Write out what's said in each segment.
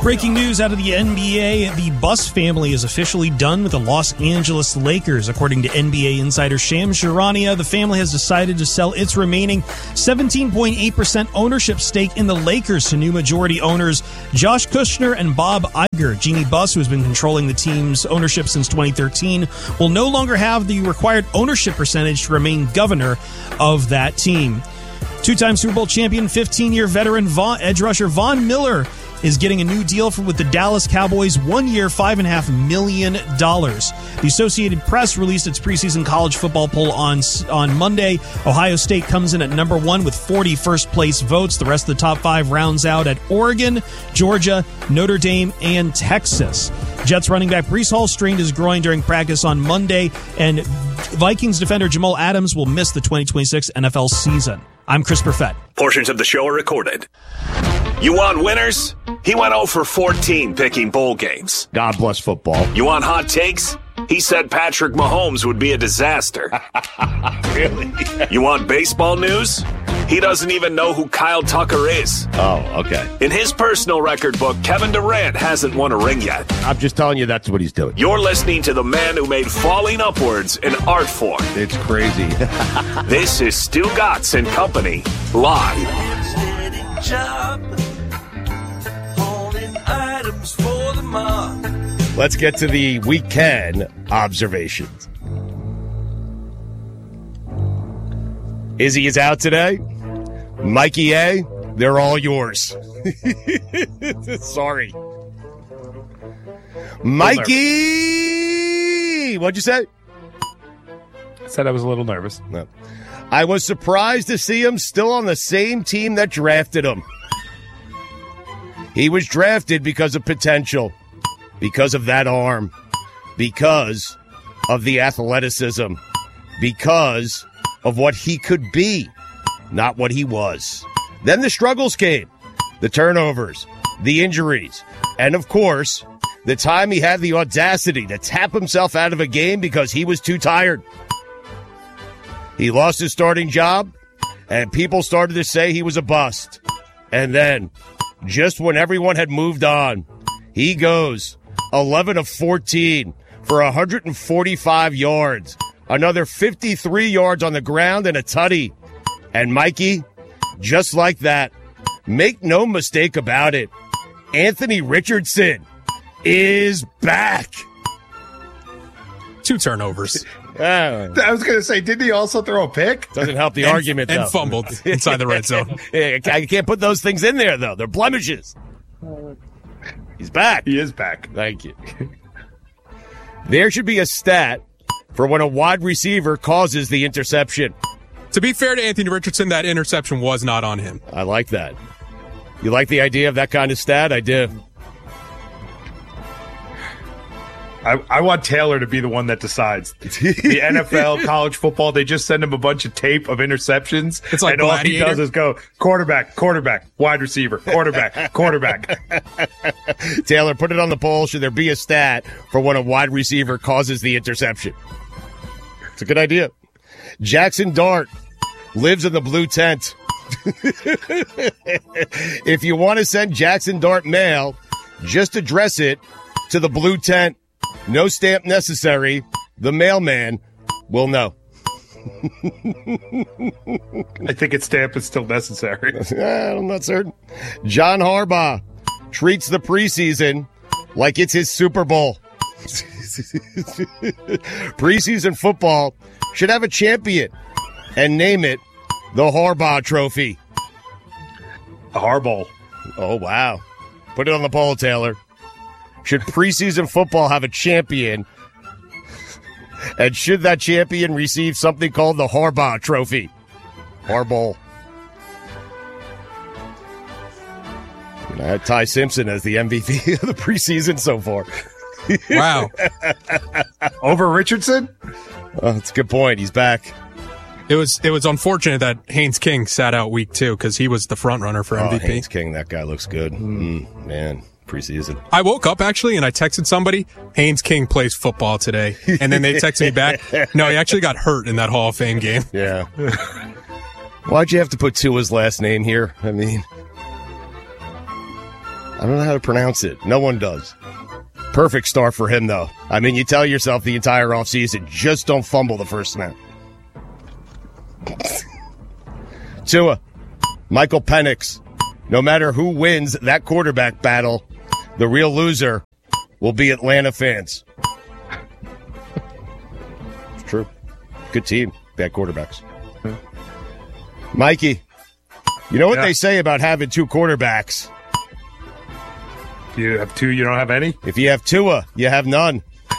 Breaking news out of the NBA, the Buss family is officially done with the Los Angeles Lakers. According to NBA insider Shams Charania, the family has decided to sell its remaining 17.8% ownership stake in the Lakers to new majority owners Josh Kushner and Bob Iger. Jeannie Buss, who has been controlling the team's ownership since 2013, will no longer have the required ownership percentage to remain governor of that team. Two-time Super Bowl champion, 15-year veteran edge rusher Von Miller is getting a new deal with the Dallas Cowboys, 1 year, $5.5 million. The Associated Press released its preseason college football poll on Monday. Ohio State comes in at number 1 with 40 first-place votes. The rest of the top 5 rounds out at Oregon, Georgia, Notre Dame, and Texas. Jets running back Breece Hall strained his groin during practice on Monday, and Vikings defender Jamal Adams will miss the 2026 NFL season. I'm Chris Perfett. Portions of the show are recorded. You want winners? He went 0 for 14 picking bowl games. God bless football. You want hot takes? He said Patrick Mahomes would be a disaster. Really? You want baseball news? He doesn't even know who Kyle Tucker is. Oh, okay. In his personal record book, Kevin Durant hasn't won a ring yet. I'm just telling you that's what he's doing. You're listening to the man who made falling upwards an art form. It's crazy. This is Stu Gatz and Company, live. Let's get to the weekend observations. Izzy is out today. Mikey A, they're all yours. Sorry. Mikey! What'd you say? I said I was a little nervous. No. I was surprised to see him still on the same team that drafted him. He was drafted because of potential, because of that arm, because of the athleticism, because of what he could be, not what he was. Then the struggles came, the turnovers, the injuries, and of course, the time he had the audacity to tap himself out of a game because he was too tired. He lost his starting job, and people started to say he was a bust. And then, just when everyone had moved on, he goes 11 of 14 for 145 yards, another 53 yards on the ground and a tutty. And Mikey, just like that, make no mistake about it, Anthony Richardson is back. 2 turnovers. I was going to say, didn't he also throw a pick? Doesn't help the argument, though. And fumbled inside the red zone. I can't put those things in there, though. They're blemishes. He's back. He is back. Thank you. There should be a stat for when a wide receiver causes the interception. To be fair to Anthony Richardson, that interception was not on him. I like that. You like the idea of that kind of stat? I do. I want Taylor to be the one that decides. The NFL, college football, they just send him a bunch of tape of interceptions. It's like and all Gladiator. he does is go quarterback, wide receiver, quarterback. Taylor, put it on the poll. Should there be a stat for when a wide receiver causes the interception? It's a good idea. Jackson Dart lives in the blue tent. If you want to send Jackson Dart mail, just address it to the blue tent. No stamp necessary. The mailman will know. I think its stamp is still necessary. I'm not certain. John Harbaugh treats the preseason like it's his Super Bowl. Preseason football should have a champion and name it the Harbaugh Trophy. A Harbaugh. Oh, wow. Put it on the poll, Taylor. Should preseason football have a champion? And should that champion receive something called the Harbaugh Trophy? Harbaugh. I had Ty Simpson as the MVP of the preseason so far. Wow. Over Richardson? Oh, that's a good point. He's back. It was unfortunate that Haynes King sat out week 2 because he was the front runner for MVP. Haynes King, that guy looks good. Man, preseason. I woke up actually and I texted somebody, Haynes King plays football today. And then they texted me back, no, he actually got hurt in that Hall of Fame game. Yeah. Why'd you have to put Tua's last name here? I mean, I don't know how to pronounce it. No one does. Perfect start for him, though. I mean, you tell yourself the entire offseason, just don't fumble the first snap. Tua, Michael Penix. No matter who wins that quarterback battle, the real loser will be Atlanta fans. It's true. Good team. Bad quarterbacks. Mikey, you know what they say about having two quarterbacks? You have two, you don't have any? If you have Tua, you have none.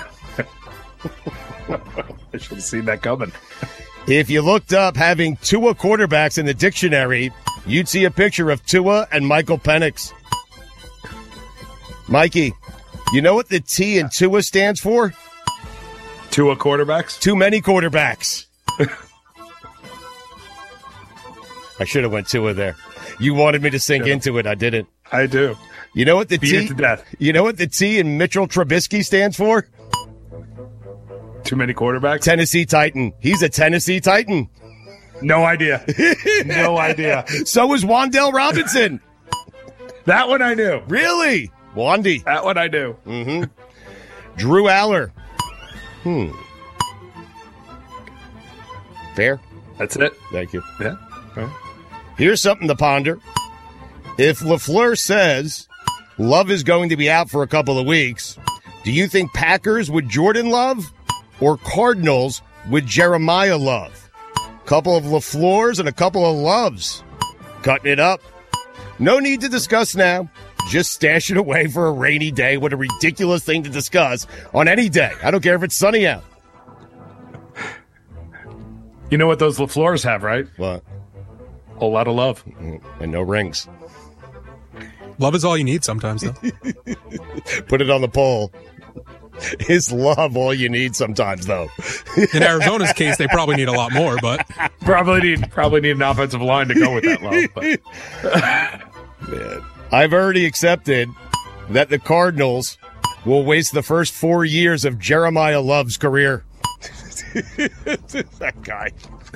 I should have seen that coming. If you looked up having Tua quarterbacks in the dictionary, you'd see a picture of Tua and Michael Penix. Mikey, you know what the T in Tua stands for? Tua quarterbacks? Too many quarterbacks. I should have went Tua there. You wanted me to sink into it. I didn't. I do. You know what the Beat T? it to death. You know what the T in Mitchell Trubisky stands for? Too many quarterbacks? Tennessee Titan. He's a Tennessee Titan. No idea. No idea. So is Wan'Dale Robinson. That one I knew. Really? Wandy. That one I knew. Mm-hmm. Drew Aller. Fair? That's it. Thank you. Yeah. All right. Here's something to ponder. If LaFleur says Love is going to be out for a couple of weeks, do you think Packers with Jordan Love or Cardinals with Jeremiah Love? Couple of LaFleurs and a couple of Loves. Cutting it up. No need to discuss now. Just stash it away for a rainy day. What a ridiculous thing to discuss on any day. I don't care if it's sunny out. You know what those LaFleurs have, right? What? Whole lot of love. And no rings. Love is all you need sometimes, though. Put it on the poll. Is love all you need sometimes, though? In Arizona's case, they probably need a lot more, but Probably need an offensive line to go with that love. But. Man. I've already accepted that the Cardinals will waste the first 4 years of Jeremiah Love's career. That guy.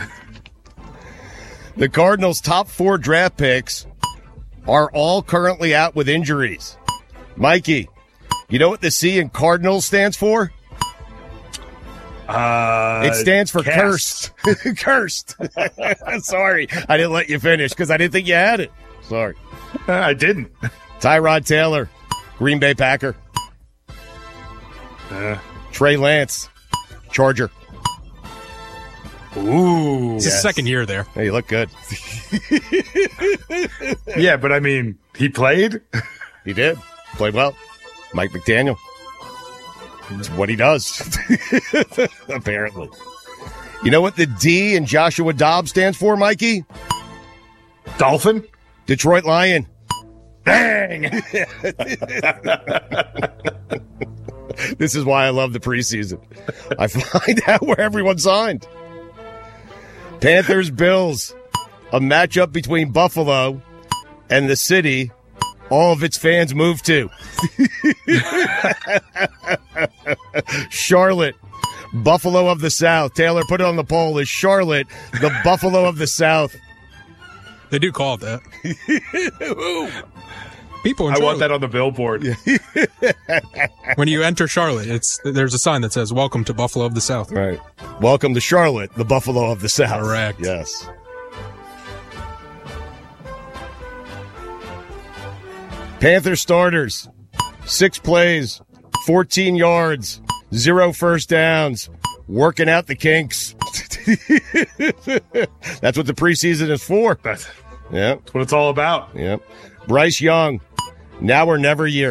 The Cardinals' top 4 draft picks are all currently out with injuries. Mikey, you know what the C in Cardinals stands for? It stands for cursed. Cursed. Sorry, I didn't let you finish because I didn't think you had it. Sorry. I didn't. Tyrod Taylor, Green Bay Packer. Trey Lance, Charger. Ooh. it's his second year there. Hey, you look good. Yeah, but I mean, he played. He did. Played well. Mike McDaniel. It's what he does. Apparently. You know what the D in Joshua Dobbs stands for, Mikey? Dolphin? Detroit Lion. Dang! This is why I love the preseason. I find out where everyone signed. Panthers, Bills. A matchup between Buffalo and the city all of its fans moved to. Charlotte, Buffalo of the South. Taylor, put it on the poll. Is Charlotte the Buffalo of the South? They do call it that. People in I Charlotte, want that on the billboard. when you enter Charlotte, there's a sign that says "Welcome to Buffalo of the South." Right. Welcome to Charlotte, the Buffalo of the South. Correct. Yes. Panther starters, 6 plays, 14 yards, 0 first downs, working out the kinks. That's what the preseason is for. That's Yeah, what it's all about. yeah. Bryce Young, now or never year.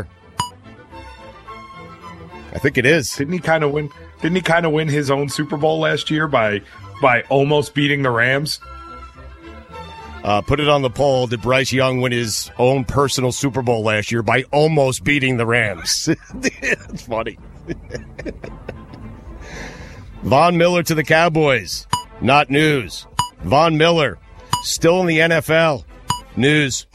I think it is. Didn't he kind of win his own Super Bowl last year by almost beating the Rams? Put it on the poll. Did Bryce Young win his own personal Super Bowl last year by almost beating the Rams? It's funny. Von Miller to the Cowboys. Not news. Von Miller still in the NFL. News.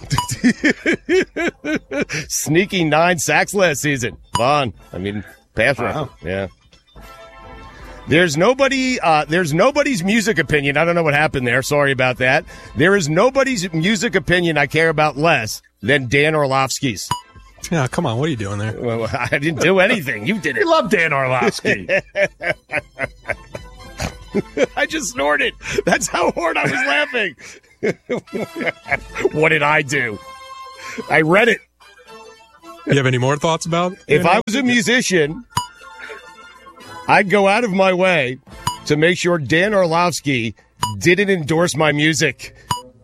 Sneaky 9 sacks last season. Von. I mean, pass rush. Wow. Yeah. There's nobody's music opinion. I don't know what happened there. Sorry about that. There is nobody's music opinion I care about less than Dan Orlovsky's. Yeah, come on. What are you doing there? Well, I didn't do anything. You did We it. love Dan Orlovsky. I just snorted. That's how hard I was laughing. What did I do? I read it. You have any more thoughts about it? If I was a musician, I'd go out of my way to make sure Dan Orlovsky didn't endorse my music.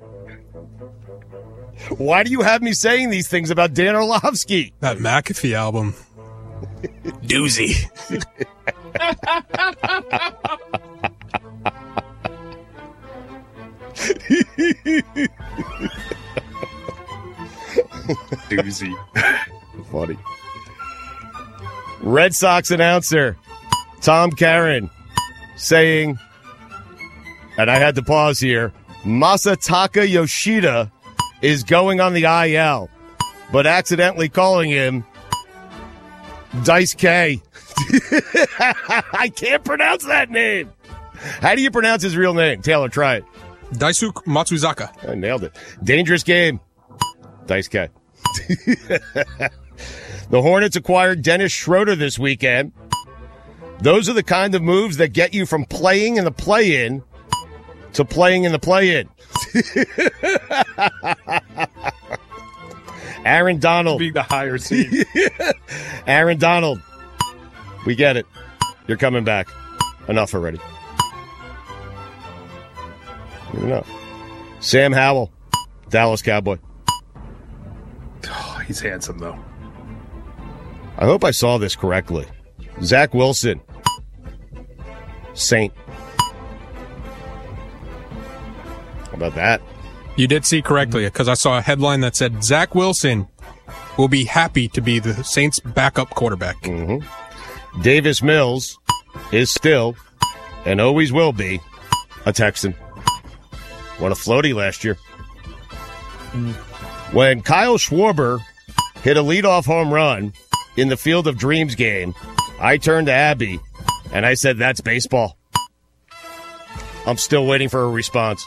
Why do you have me saying these things about Dan Orlovsky? That McAfee album. Doozy. Doozy. Funny. Red Sox announcer Tom Caron saying, and I had to pause here, Masataka Yoshida is going on the IL, but accidentally calling him Dice K. I can't pronounce that name. How do you pronounce his real name? Taylor, try it. Daisuke Matsuzaka. I nailed it. Dangerous game. Dice K. The Hornets acquired Dennis Schroeder this weekend. Those are the kind of moves that get you from playing in the play-in to playing in the play-in. Aaron Donald. Being the higher seed. Aaron Donald. We get it. You're coming back. Enough already. Enough. Sam Howell. Dallas Cowboy. Oh, he's handsome, though. I hope I saw this correctly. Zach Wilson. Saint. How about that? You did see correctly because I saw a headline that said Zach Wilson will be happy to be the Saints' backup quarterback. Davis Mills is still and always will be a Texan. Won a floaty last year. When Kyle Schwarber hit a leadoff home run in the Field of Dreams game, I turned to Abby and I said, "That's baseball." I'm still waiting for a response.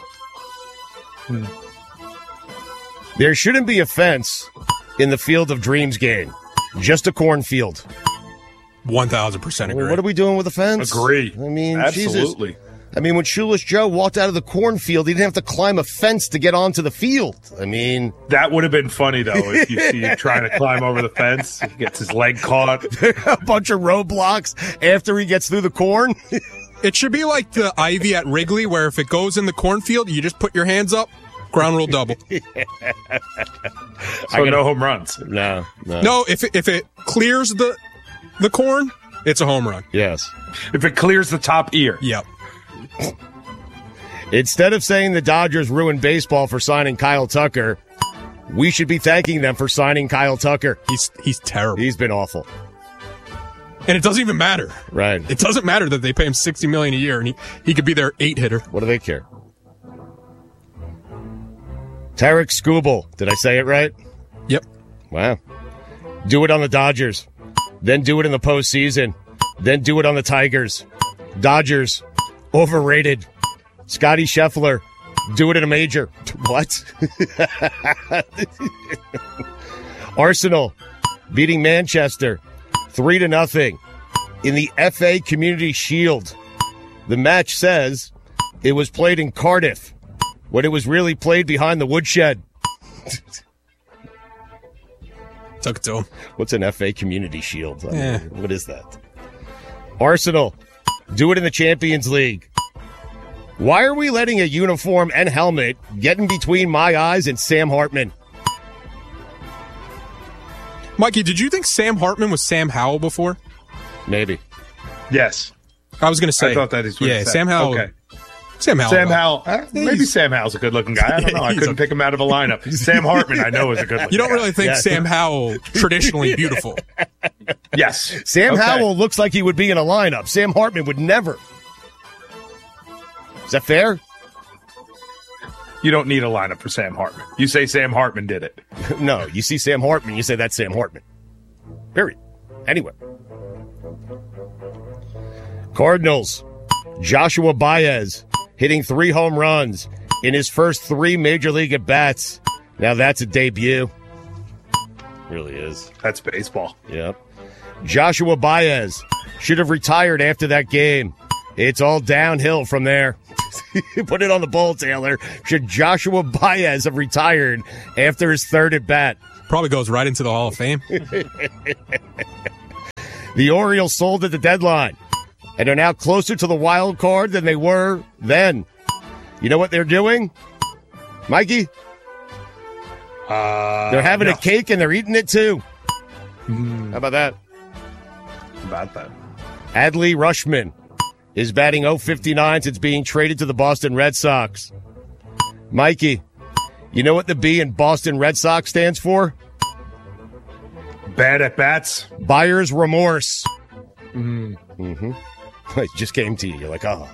There shouldn't be a fence in the Field of Dreams game. Just a cornfield. 1,000% agree. What are we doing with the fence? Agree. I mean, absolutely. Jesus. I mean, when Shoeless Joe walked out of the cornfield, he didn't have to climb a fence to get onto the field. I mean, That would have been funny, though, if you see him trying to climb over the fence. He gets his leg caught. a bunch of roadblocks after he gets through the corn. It should be like the ivy at Wrigley, where if it goes in the cornfield, you just put your hands up, ground rule double. So no home runs. No. No, if it clears the corn, it's a home run. Yes. If it clears the top ear. Yep. Instead of saying the Dodgers ruined baseball for signing Kyle Tucker, we should be thanking them for signing Kyle Tucker. He's terrible. He's been awful. And it doesn't even matter. Right. It doesn't matter that they pay him $60 million a year and he could be their 8-hitter. What do they care? Tarek Skubal. Did I say it right? Yep. Wow. Do it on the Dodgers. Then do it in the postseason. Then do it on the Tigers. Dodgers. Overrated. Scotty Scheffler. Do it in a major. What? Arsenal beating Manchester 3-0 in the FA Community Shield. The match says it was played in Cardiff when it was really played behind the woodshed. Took it to him. What's an FA Community Shield? I mean, Yeah. what is that? Arsenal, do it in the Champions League. Why are we letting a uniform and helmet get in between my eyes and Sam Hartman? Mikey, did you think Sam Hartman was Sam Howell before? Maybe. Yes. I was going to say. I thought that is what yeah, you said. Sam Howell. Okay. Sam Howell. Sam Howell. Maybe Sam Howell's a good-looking guy. I don't know. I couldn't pick him out of a lineup. Sam Hartman, I know, is a good-looking guy. You don't really think Yeah. Sam Howell traditionally beautiful. Yes. Sam Okay. Howell looks like he would be in a lineup. Sam Hartman would never. Is that fair? You don't need a lineup for Sam Hartman. You say Sam Hartman did it. No, you see Sam Hartman, you say that's Sam Hartman. Period. Anyway. Cardinals. Joshua Baez hitting 3 home runs in his first 3 major league at-bats. Now that's a debut. Really is. That's baseball. Yep. Joshua Baez should have retired after that game. It's all downhill from there. Put it on the bowl, Taylor. Should Joshua Baez have retired after his third at bat? Probably goes right into the Hall of Fame. The Orioles sold at the deadline and are now closer to the wild card than they were then. You know what they're doing, Mikey? They're having a cake and they're eating it too. How about that? About that. Adley Rutschman is batting .059 since being traded to the Boston Red Sox. Mikey, you know what the B in Boston Red Sox stands for? Bad at bats. Buyer's remorse. Mm-hmm. It just came to you. You're like, oh.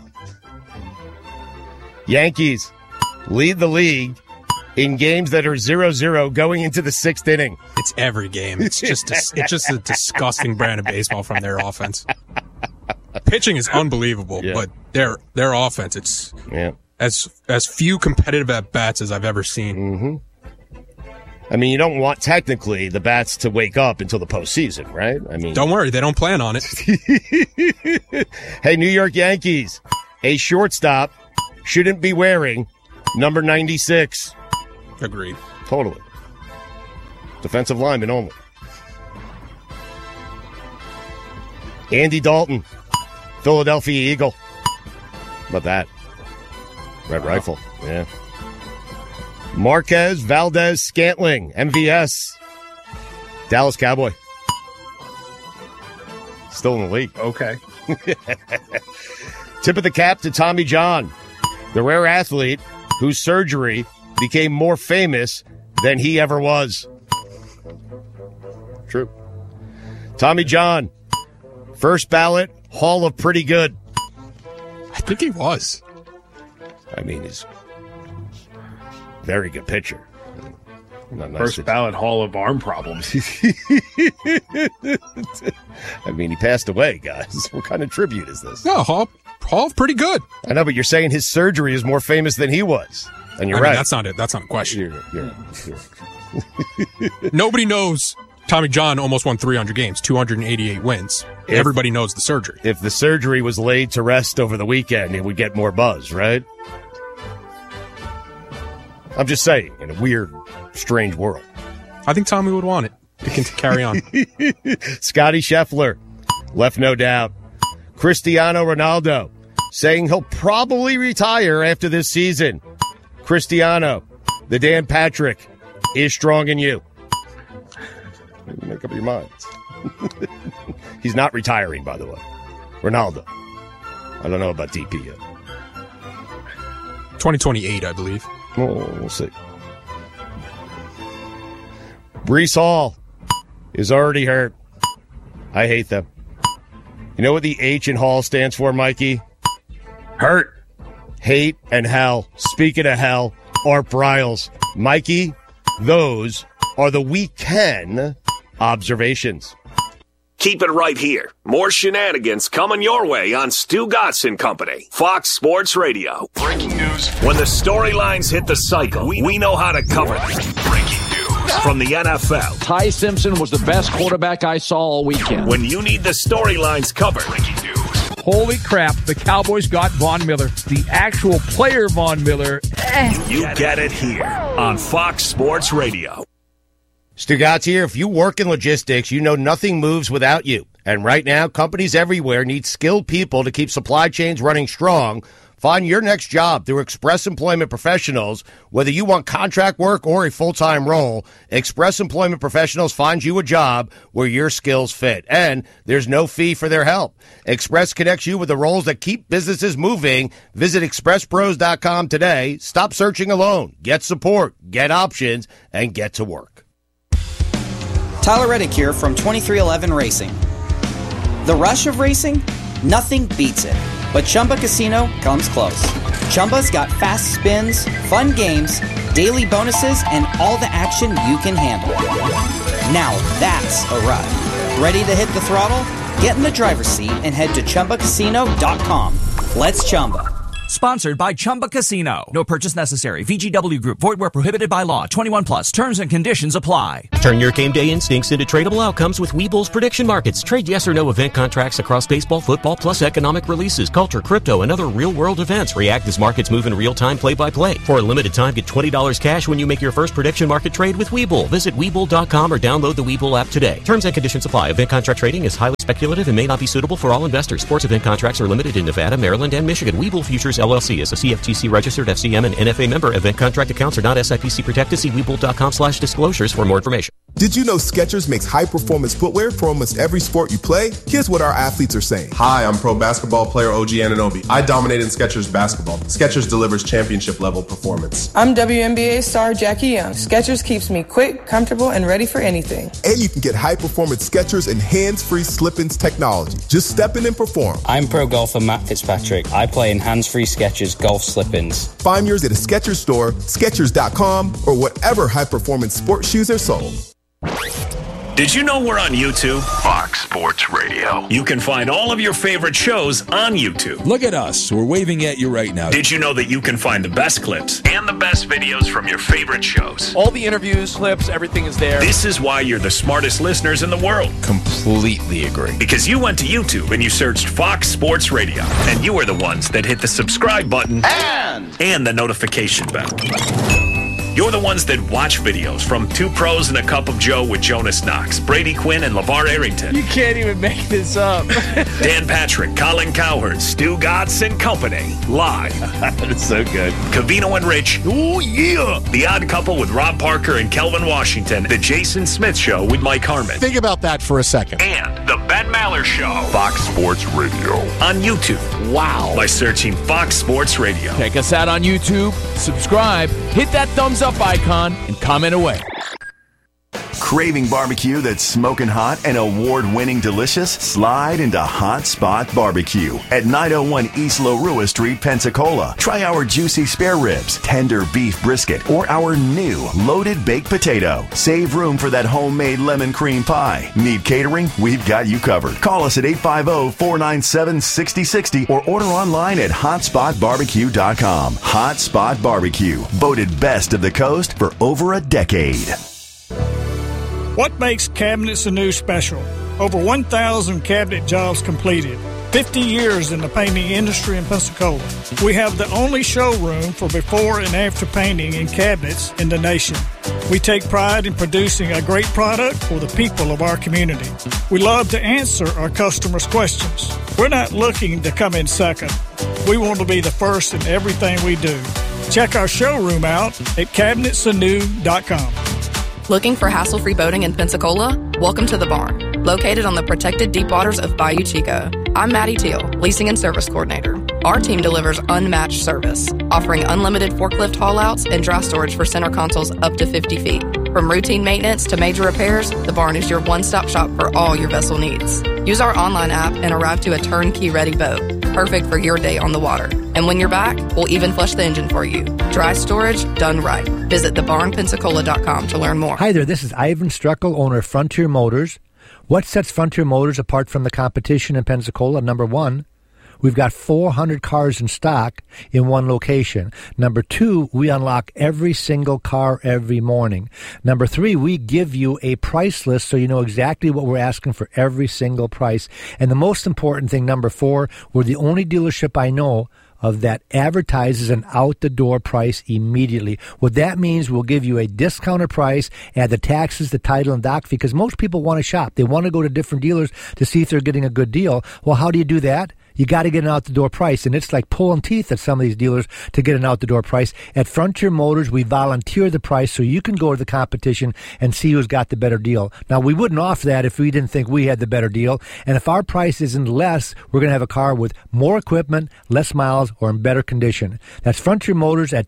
Yankees lead the league in games that are 0-0 going into the sixth inning. It's every game. It's just a disgusting brand of baseball from their offense. Pitching is unbelievable, but their offense, it's as few competitive at bats as I've ever seen. Mm-hmm. I mean, you don't want technically the bats to wake up until the postseason, right? I mean, don't worry, they don't plan on it. Hey, New York Yankees, a shortstop shouldn't be wearing number 96. Agreed. Totally. Defensive lineman only. Andy Dalton, Philadelphia Eagle. How about that? Red Rifle. Yeah. Marquez Valdez Scantling, MVS. Dallas Cowboy. Still in the league. Okay. Tip of the cap to Tommy John, the rare athlete whose surgery became more famous than he ever was. True. Tommy John, first ballot Hall of Pretty Good. I think he was. I mean, he's a very good pitcher. First ballot Hall of Arm Problems. I mean, he passed away, guys. What kind of tribute is this? No, Hall of Pretty Good. I know, but you're saying his surgery is more famous than he was. And you're right. That's not it. That's not a question. You're Nobody knows Tommy John almost won 300 games, 288 wins. Everybody knows the surgery. If the surgery was laid to rest over the weekend, it would get more buzz, right? I'm just saying, in a weird, strange world. I think Tommy would want it. It can carry on. Scotty Scheffler, left no doubt. Cristiano Ronaldo, saying he'll probably retire after this season. Cristiano, the Dan Patrick, is strong in you. Make up your minds. He's not retiring, by the way. Ronaldo. I don't know about DP yet. 2028, I believe. Oh, we'll see. Breece Hall is already hurt. I hate them. You know what the H in Hall stands for, Mikey? Hurt. Hate and hell. Speaking of hell, Art Briles. Mikey, those are the weekend observations. Keep it right here. More shenanigans coming your way on Stu Gatz and Company. Fox Sports Radio. Breaking news. When the storylines hit the cycle, we know how to cover them. Breaking news. From the NFL. Ty Simpson was the best quarterback I saw all weekend. When you need the storylines covered. Breaking news. Holy crap, the Cowboys got Von Miller. The actual player Von Miller. You get it here on Fox Sports Radio. Stu Gatz here. If you work in logistics, you know nothing moves without you. And right now, companies everywhere need skilled people to keep supply chains running strong. Find your next job through Express Employment Professionals. Whether you want contract work or a full-time role, Express Employment Professionals finds you a job where your skills fit. And there's no fee for their help. Express connects you with the roles that keep businesses moving. Visit expresspros.com today. Stop searching alone. Get support, get options, and get to work. Tyler Reddick here from 2311 Racing. The rush of racing? Nothing beats it. But Chumba Casino comes close. Chumba's got fast spins, fun games, daily bonuses, and all the action you can handle. Now that's a ride. Ready to hit the throttle? Get in the driver's seat and head to ChumbaCasino.com. Let's Chumba. Sponsored by Chumba Casino. No purchase necessary. VGW Group. Void where prohibited by law. 21 plus. Terms and conditions apply. Turn your game day instincts into tradable outcomes with Webull's prediction markets. Trade yes or no event contracts across baseball, football, plus economic releases, culture, crypto, and other real-world events. React as markets move in real time, play-by-play. For a limited time, get $20 cash when you make your first prediction market trade with Webull. Visit Webull.com or download the Webull app today. Terms and conditions apply. Event contract trading is highly speculative and may not be suitable for all investors. Sports event contracts are limited in Nevada, Maryland, and Michigan. Webull Futures LLC is a CFTC registered FCM and NFA member. Event contract accounts are not SIPC protected. See Webull.com/disclosures for more information. Did you know Skechers makes high-performance footwear for almost every sport you play? Here's what our athletes are saying. Hi, I'm pro basketball player OG Anunoby. I dominate in Skechers basketball. Skechers delivers championship-level performance. I'm WNBA star Jackie Young. Skechers keeps me quick, comfortable, and ready for anything. And you can get high-performance Skechers and hands-free slip-ins technology. Just step in and perform. I'm pro golfer Matt Fitzpatrick. I play in hands-free Skechers golf slip-ins. Find yours at a Skechers store, Skechers.com, or whatever high-performance sports shoes are sold. Did you know we're on YouTube? Fox Sports Radio. You can find all of your favorite shows on YouTube. Look at us. We're waving at you right now. Did you know that you can find the best clips and the best videos from your favorite shows? All the interviews, clips, everything is there. This is why you're the smartest listeners in the world. Completely agree. Because you went to YouTube and you searched Fox Sports Radio. And you are the ones that hit the subscribe button and the notification bell. You're the ones that watch videos from Two Pros and a Cup of Joe with Jonas Knox, Brady Quinn, and LeVar Arrington. You can't even make this up. Dan Patrick, Colin Cowherd, Stu Gatz and Company. Live. That's so good. Covino and Rich. Oh, yeah. The Odd Couple with Rob Parker and Kelvin Washington. The Jason Smith Show with Mike Harmon. Think about that for a second. And The Ben Maller Show. Fox Sports Radio. On YouTube. Wow. By searching Fox Sports Radio. Check us out on YouTube. Subscribe. Hit that thumbs up icon and comment away. Craving barbecue that's smoking hot and award-winning delicious? Slide into Hot Spot Barbecue at 901 East Larua Street, Pensacola. Try our juicy spare ribs, tender beef brisket, or our new loaded baked potato. Save room for that homemade lemon cream pie. Need catering? We've got you covered. Call us at 850-497-6060 or order online at hotspotbarbecue.com. Hot Spot Barbecue, voted best of the coast for over a decade. What makes Cabinets Anew special? Over 1,000 cabinet jobs completed. 50 years in the painting industry in Pensacola. We have the only showroom for before and after painting in cabinets in the nation. We take pride in producing a great product for the people of our community. We love to answer our customers' questions. We're not looking to come in second. We want to be the first in everything we do. Check our showroom out at cabinetsanew.com. Looking for hassle-free boating in Pensacola? Welcome to The Barn, located on the protected deep waters of Bayou Chico. I'm Maddie Teal, Leasing and Service Coordinator. Our team delivers unmatched service, offering unlimited forklift haul-outs and dry storage for center consoles up to 50 feet. From routine maintenance to major repairs, The Barn is your one-stop shop for all your vessel needs. Use our online app and arrive to a turnkey-ready boat, perfect for your day on the water. And when you're back, we'll even flush the engine for you. Dry storage done right. Visit thebarnpensacola.com to learn more. Hi there, this is Ivan Struckel, owner of Frontier Motors. What sets Frontier Motors apart from the competition in Pensacola? Number one, we've got 400 cars in stock in one location. Number two, we unlock every single car every morning. Number three, we give you a price list so you know exactly what we're asking for every single price. And the most important thing, number four, we're the only dealership I know of that advertises an out-the-door price immediately. What that means, we'll give you a discounted price, add the taxes, the title, and doc, because most people want to shop. They want to go to different dealers to see if they're getting a good deal. Well, how do you do that? You got to get an out-the-door price, and it's like pulling teeth at some of these dealers to get an out-the-door price. At Frontier Motors, we volunteer the price so you can go to the competition and see who's got the better deal. Now, we wouldn't offer that if we didn't think we had the better deal, and if our price isn't less, we're going to have a car with more equipment, less miles, or in better condition. That's Frontier Motors at 2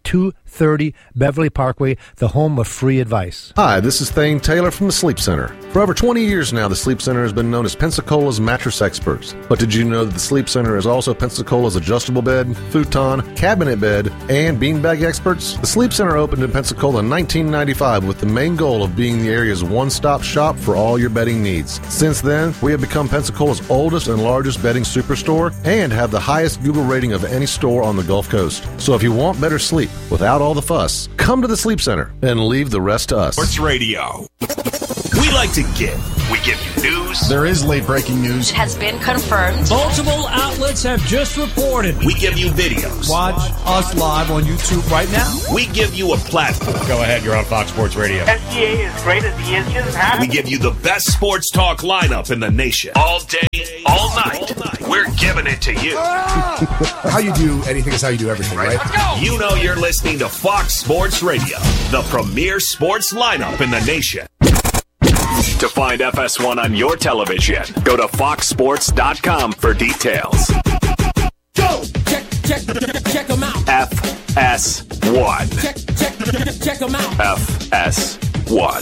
30 Beverly Parkway, the home of free advice. Hi, this is Thane Taylor from the Sleep Center. For over 20 years now, the Sleep Center has been known as Pensacola's mattress experts. But did you know that the Sleep Center is also Pensacola's adjustable bed, futon, cabinet bed, and beanbag experts? The Sleep Center opened in Pensacola in 1995 with the main goal of being the area's one-stop shop for all your bedding needs. Since then, we have become Pensacola's oldest and largest bedding superstore and have the highest Google rating of any store on the Gulf Coast. So if you want better sleep without all the fuss, come to the Sleep Center and leave the rest to us. Sports Radio. We like to give. We give you news. There is late breaking news. It has been confirmed. Multiple outlets have just reported. We give you videos. Watch us live on YouTube right now. We give you a platform. Go ahead, you're on Fox Sports Radio. SGA is great as he is. We give you the best sports talk lineup in the nation. All day, all night. We're giving it to you. How you do anything is how you do everything, right? Let's go. You know you're listening to Fox Sports Radio, the premier sports lineup in the nation. To find FS1 on your television, go to foxsports.com for details. Go! Check them out. FS1. Check them out. FS1.